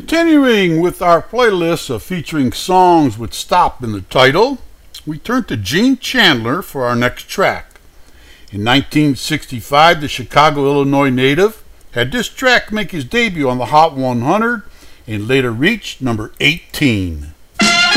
Continuing with our playlist of featuring songs with "stop" in the title, we turn to Gene Chandler for our next track. In 1965, the Chicago, Illinois native had this track make his debut on the Hot 100 and later reached number 18.